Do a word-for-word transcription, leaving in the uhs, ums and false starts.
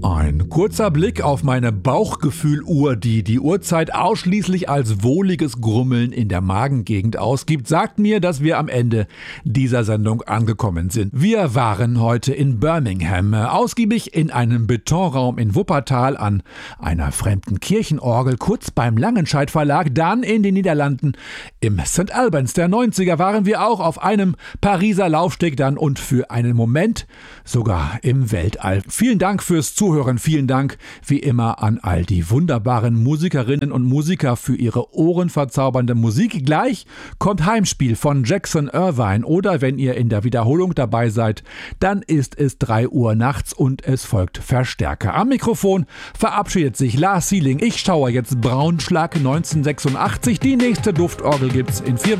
Ein kurzer Blick auf meine Bauchgefühluhr, die die Uhrzeit ausschließlich als wohliges Grummeln in der Magengegend ausgibt, sagt mir, dass wir am Ende dieser Sendung angekommen sind. Wir waren heute in Birmingham, ausgiebig in einem Betonraum in Wuppertal an einer fremden Kirchenorgel, kurz beim Langenscheidt Verlag, dann in den Niederlanden im Sankt Albans der neunziger waren wir auch auf einem Pariser Laufsteg dann und für einen Moment sogar im Weltall. Vielen Dank fürs Zuhören. Vielen Dank wie immer an all die wunderbaren Musikerinnen und Musiker für ihre ohrenverzaubernde Musik. Gleich kommt Heimspiel von Jackson Irvine oder wenn ihr in der Wiederholung dabei seid, dann ist es drei Uhr nachts und es folgt Verstärker. Am Mikrofon verabschiedet sich Lars Sieling. Ich schaue jetzt Braunschlag neunzehnhundertsechsundachtzig. Die nächste Duftorgel gibt's in vier